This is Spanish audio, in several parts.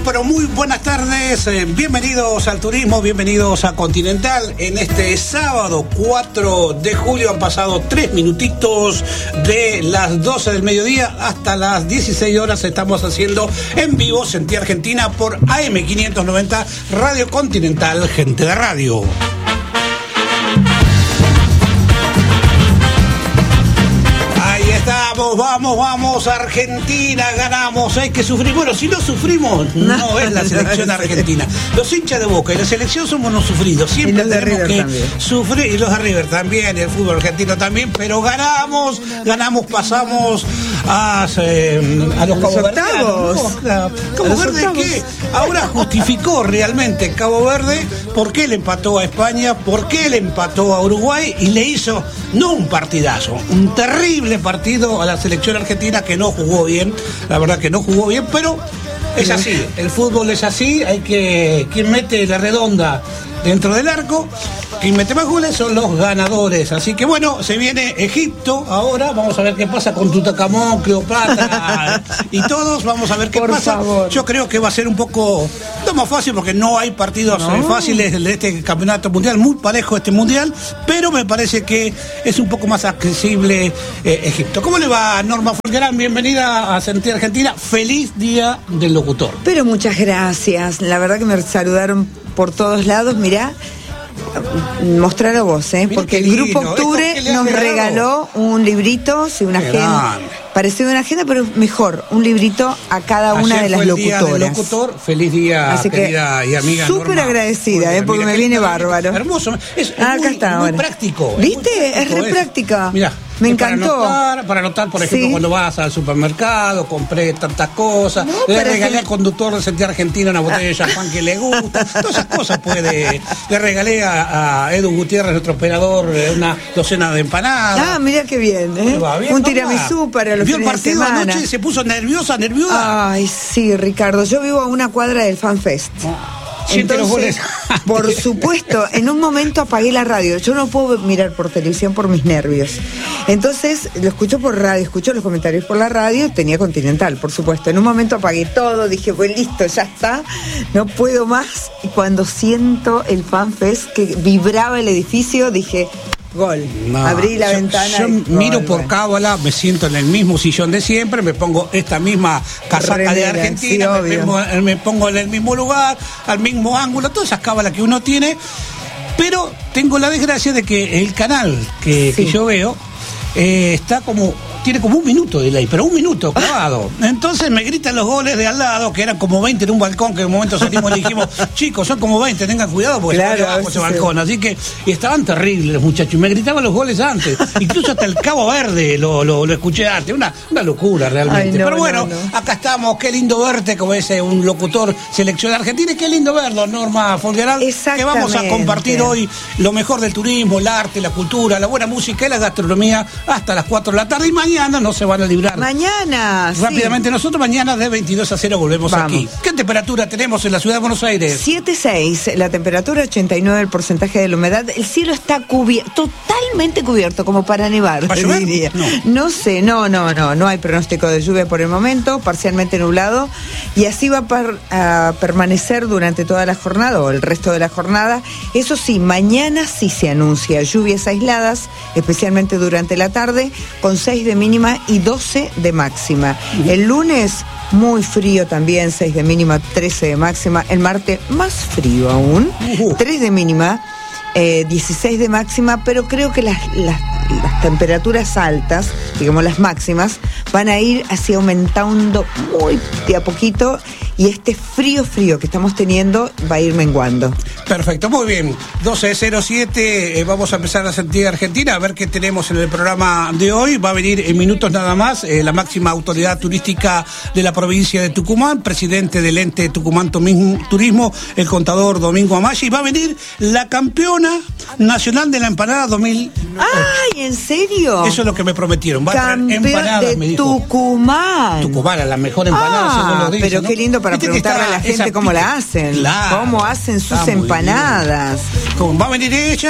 pero muy buenas tardes, bienvenidos al turismo, bienvenidos a Continental. En este sábado 4 de julio han pasado 3 minutitos de las 12 del mediodía hasta las 16 horas. Estamos haciendo en vivo Sentí Argentina por AM590 Radio Continental, gente de radio. Vamos, Argentina, ganamos, hay que sufrir. Bueno, si no sufrimos, no es la selección argentina. Los hinchas de Boca y la selección somos unos sufridos, siempre tenemos que sufrir, y los de River también, y el fútbol argentino también, pero ganamos, pasamos a los Cabo Verdeanos. Cabo Verde que ahora justificó realmente Cabo Verde por qué le empató a España, por qué le empató a Uruguay y le hizo, no un partidazo, un terrible partido a la selección argentina que no jugó bien, la verdad que no jugó bien, pero es así, el fútbol es así, hay que, quien mete la redonda dentro del arco, quien mete más goles son los ganadores, así que bueno, se viene Egipto ahora, vamos a ver qué pasa con Tutankamón, Cleopatra y todos, vamos a ver qué pasa. Favor. Yo creo que va a ser un poco, no más fácil porque no hay partidos fáciles de este campeonato mundial, muy parejo este mundial, pero me parece que es un poco más accesible Egipto. ¿Cómo le va, Norma Folgerán? Bienvenida a Sentir Argentina, feliz día del locutor. Pero muchas gracias, la verdad que me saludaron por todos lados, mirá, mostrar a vos, porque el Grupo Octubre nos regaló un librito, sí, una agenda, parecido a una agenda, pero mejor, un librito a cada una de las locutoras. Día del locutor, feliz día, así querida y amiga súper Norma. Agradecida, porque me viene bárbaro. Hermoso, es acá muy, está, muy ahora. Práctico. ¿Viste? Es re práctica. Mirá. Me encantó. Para anotar, por ejemplo, cuando vas al supermercado, compré tantas cosas, le regalé al conductor de Sentir Argentina una botella de champán que le gusta, todas esas cosas puede. Le regalé a Edu Gutiérrez, nuestro operador, una docena de empanadas. Ah, mira qué bien, bien, un tiramisú para los fines de semana. Vio el partido anoche y se puso nerviosa. Ay, sí, Ricardo, yo vivo a una cuadra del FanFest. Entonces, por supuesto, en un momento apagué la radio. Yo no puedo mirar por televisión por mis nervios. Entonces, lo escucho por radio, escucho los comentarios por la radio, tenía Continental, por supuesto. En un momento apagué todo, dije, pues listo, ya está, no puedo más. Y cuando siento el FanFest que vibraba el edificio, dije, gol. Abrí la ventana. Yo miro por cábala, me siento en el mismo sillón de siempre, me pongo esta misma casaca de Argentina, sí, me pongo en el mismo lugar, al mismo ángulo, todas esas cábalas que uno tiene, pero tengo la desgracia de que el canal que yo veo tiene como un minuto de delay, pero un minuto clavado. Entonces me gritan los goles de al lado, que eran como 20 en un balcón, que en un momento salimos y le dijimos, chicos, son como 20, tengan cuidado porque se va abajo ese balcón. Así que estaban terribles los muchachos, y me gritaban los goles antes. Incluso hasta el Cabo Verde lo escuché antes. Una locura realmente. Pero bueno, acá estamos, qué lindo verte, como dice un locutor selección argentina, y qué lindo verlo, Norma Folgerán, que vamos a compartir hoy lo mejor del turismo, el arte, la cultura, la buena música y la gastronomía hasta las 4 de la tarde, y mañana no se van a librar. Mañana, rápidamente, nosotros mañana de 22 a 0 volvemos aquí. ¿Qué temperatura tenemos en la ciudad de Buenos Aires? 7.6, la temperatura 89, el porcentaje de la humedad. El cielo está totalmente cubierto, como para nevar. ¿Va a llover? Diría. No sé, no hay pronóstico de lluvia por el momento, parcialmente nublado, y así va a permanecer durante toda la jornada o el resto de la jornada. Eso sí, mañana sí se anuncia lluvias aisladas, especialmente durante la tarde, con 6 de mínima y 12 de máxima. El lunes muy frío también, 6 de mínima, 13 de máxima. El martes más frío aún, 3 de mínima, 16 de máxima, pero creo que las temperaturas altas, digamos las máximas, van a ir así aumentando muy de a poquito, y este frío que estamos teniendo va a ir menguando. Perfecto, muy bien. 12:07, vamos a empezar a Sentir Argentina, a ver qué tenemos en el programa de hoy. Va a venir en minutos nada más la máxima autoridad turística de la provincia de Tucumán, presidente del ente Tucumán Turismo, el contador Domingo Amaya, y va a venir la campeona nacional de la empanada 2008. ¡Ay, en serio! Eso es lo que me prometieron. Va a traer empanadas, me dijo. Tucumán, la mejor empanada, se lo dice, pero ¿no? qué lindo para preguntarle a la gente cómo la hacen, cómo hacen sus empanadas. Va a venir ella,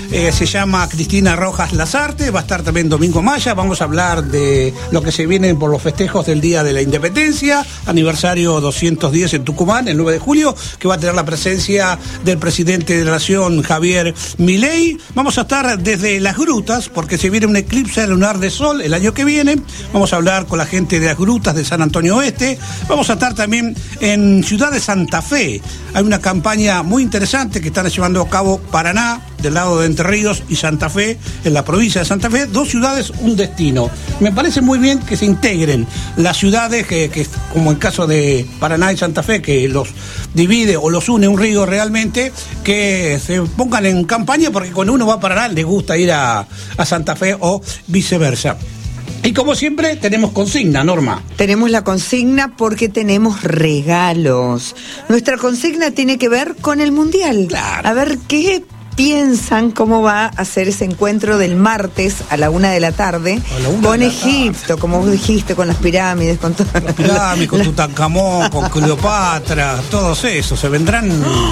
se llama Cristina Rojas Lazarte, va a estar también Domingo Maya, vamos a hablar de lo que se viene por los festejos del Día de la Independencia, aniversario 210 en Tucumán, el 9 de julio, que va a tener la presencia del presidente de la Nación, Javier Milei. Vamos a estar desde las grutas, porque se viene un eclipse lunar de sol el año que viene, vamos a hablar con la gente de las grutas de San Antonio Oeste, vamos a estar también en Ciudad de Santa Fe, hay una campaña muy interesante que están llevando a cabo Paraná, del lado de Entre Ríos, y Santa Fe, en la provincia de Santa Fe, 2 ciudades, un destino. Me parece muy bien que se integren las ciudades, que como el caso de Paraná y Santa Fe, que los divide o los une un río realmente, que se pongan en campaña, porque cuando uno va a Paraná le gusta ir a Santa Fe o viceversa. Y como siempre, tenemos consigna, Norma. Tenemos la consigna porque tenemos regalos. Nuestra consigna tiene que ver con el Mundial. Claro. A ver qué piensan cómo va a ser ese encuentro del martes a la 1 de la tarde con Egipto, como vos dijiste, con las pirámides, con todo. Las pirámides, con Tutankamón, con Cleopatra, todos esos, se vendrán...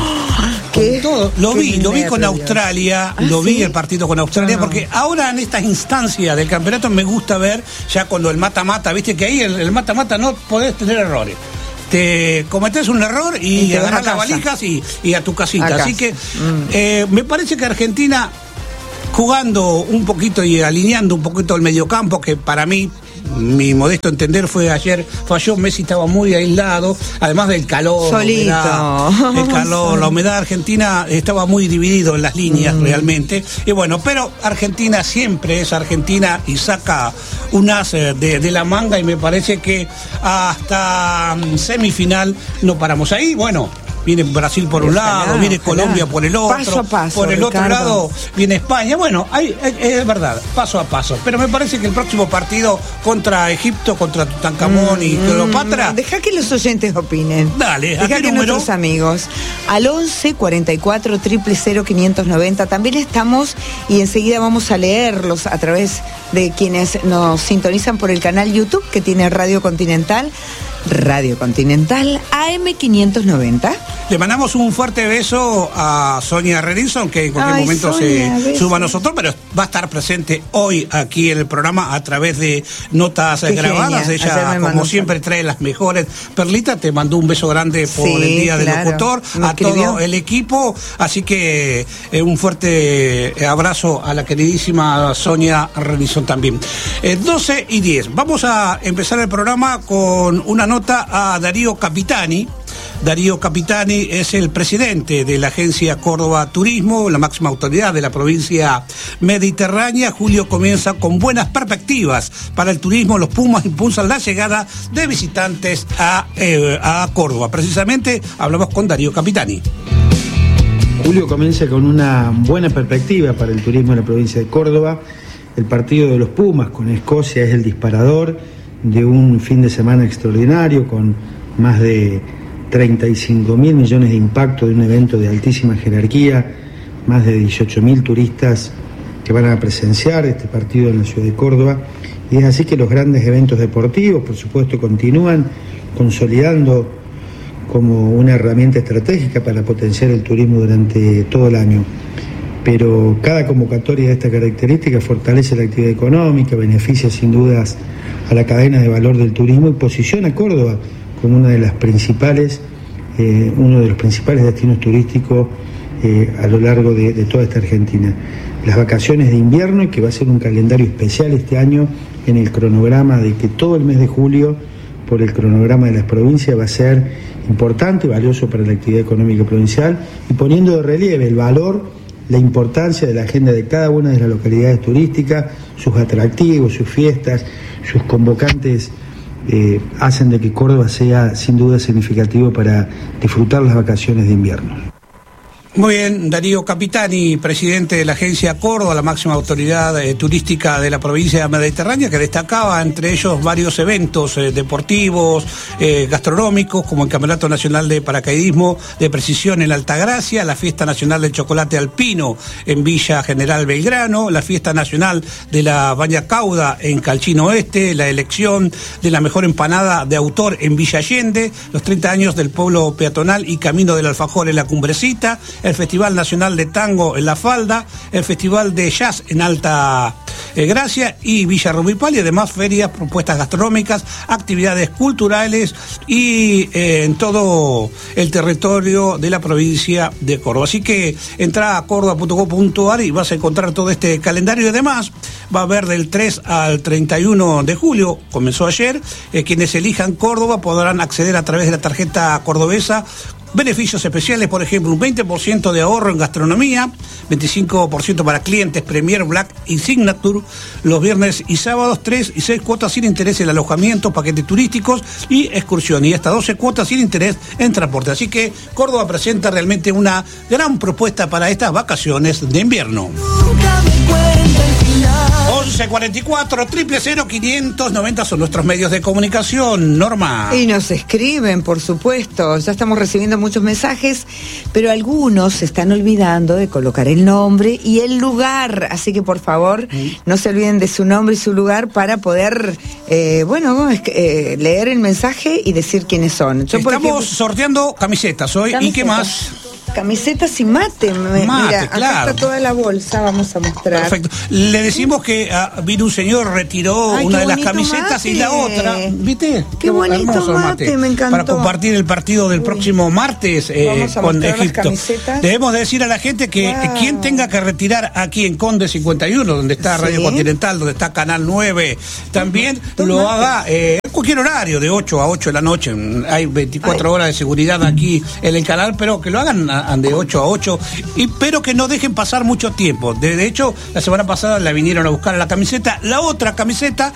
Todo. Lo vi con Australia, vi el partido con Australia, porque ahora en estas instancias del campeonato me gusta ver ya cuando el mata-mata, viste que ahí el mata-mata no podés tener errores. Te cometés un error y agarrás las valijas y a tu casita. Así que me parece que Argentina, jugando un poquito y alineando un poquito el mediocampo, que para mí, mi modesto entender, ayer falló, Messi estaba muy aislado, además del calor, solito, la humedad. Argentina estaba muy dividido en las líneas realmente, y bueno, pero Argentina siempre es Argentina y saca un as de la manga, y me parece que hasta semifinal no paramos ahí. Bueno, viene Brasil por un lado, viene Colombia por el otro, paso a paso, por el Ricardo. otro lado viene España. Bueno, es verdad, paso a paso. Pero me parece que el próximo partido contra Egipto, contra Tutankamón y Cleopatra... Deja que los oyentes opinen. Dale, deja que nuestros amigos. Al 11 44 000 590 también estamos, y enseguida vamos a leerlos a través de quienes nos sintonizan por el canal YouTube que tiene Radio Continental AM590. Le mandamos un fuerte beso a Sonia Renilson, que en cualquier momento se suba a nosotros, pero va a estar presente hoy aquí en el programa a través de notas grabadas. Ella, como siempre, trae las mejores perlitas. Te mandó un beso grande por el Día del Locutor, a todo el equipo. Así que un fuerte abrazo a la queridísima Sonia Renilson también. 12:10. Vamos a empezar el programa con una nota a Darío Capitani. Darío Capitani es el presidente de la agencia Córdoba Turismo, la máxima autoridad de la provincia mediterránea. Julio comienza con buenas perspectivas para el turismo. Los Pumas impulsan la llegada de visitantes a Córdoba. Precisamente hablamos con Darío Capitani. Julio comienza con una buena perspectiva para el turismo en la provincia de Córdoba. El partido de los Pumas con Escocia es el disparador de un fin de semana extraordinario, con más de 35.000 millones de impacto de un evento de altísima jerarquía, más de 18.000 turistas que van a presenciar este partido en la ciudad de Córdoba. Y es así que los grandes eventos deportivos, por supuesto, continúan consolidando como una herramienta estratégica para potenciar el turismo durante todo el año. Pero cada convocatoria de esta característica fortalece la actividad económica, beneficia sin dudas a la cadena de valor del turismo y posiciona a Córdoba como uno de los principales destinos turísticos a lo largo de toda esta Argentina. Las vacaciones de invierno, que va a ser un calendario especial este año en el cronograma de que todo el mes de julio, por el cronograma de las provincias, va a ser importante y valioso para la actividad económica provincial, y poniendo de relieve el valor, la importancia de la agenda de cada una de las localidades turísticas, sus atractivos, sus fiestas, sus convocantes, hacen de que Córdoba sea sin duda significativo para disfrutar las vacaciones de invierno. Muy bien, Darío Capitani, presidente de la agencia Córdoba, la máxima autoridad turística de la provincia mediterránea, que destacaba entre ellos varios eventos deportivos, gastronómicos, como el Campeonato Nacional de Paracaidismo de Precisión en Altagracia, la Fiesta Nacional del Chocolate Alpino en Villa General Belgrano, la Fiesta Nacional de la Baña Cauda en Calchín Oeste, la elección de la mejor empanada de autor en Villa Allende, los 30 años del pueblo peatonal y Camino del Alfajor en La Cumbrecita, el Festival Nacional de Tango en La Falda, el Festival de Jazz en Alta Gracia y Villa Rumipal, y además ferias, propuestas gastronómicas, actividades culturales y en todo el territorio de la provincia de Córdoba. Así que entra a córdoba.gov.ar y vas a encontrar todo este calendario, y además va a haber del 3 al 31 de julio, comenzó ayer, quienes elijan Córdoba podrán acceder a través de la tarjeta cordobesa beneficios especiales, por ejemplo, un 20% de ahorro en gastronomía, 25% para clientes Premier, Black y Signature, los viernes y sábados, 3 y 6 cuotas sin interés en alojamiento, paquetes turísticos y excursión, y hasta 12 cuotas sin interés en transporte. Así que Córdoba presenta realmente una gran propuesta para estas vacaciones de invierno. 1144 000 590 son nuestros medios de comunicación, Norma. Y nos escriben, por supuesto, ya estamos recibiendo muchos mensajes, pero algunos se están olvidando de colocar el nombre y el lugar, así que por favor no se olviden de su nombre y su lugar para poder, leer el mensaje y decir quiénes son. Estamos sorteando camisetas hoy. ¿Y qué más? Camisetas y mate. Mira, acá claro. está toda la bolsa, vamos a mostrar. Perfecto. Le decimos que vino un señor, retiró una de las camisetas mate. Y la otra, ¿viste? Qué bonito hermoso mate, me encantó. Para compartir el partido del próximo martes con Egipto. Debemos decir a la gente que quien tenga que retirar aquí en Conde 51, donde está Radio Continental, donde está Canal 9, también lo haga en cualquier horario, de 8 a 8 de la noche. Hay 24 horas de seguridad aquí en el canal, pero que lo hagan de 8 a 8, pero que no dejen pasar mucho tiempo. De hecho, la semana pasada la vinieron a buscar a la camiseta. La otra camiseta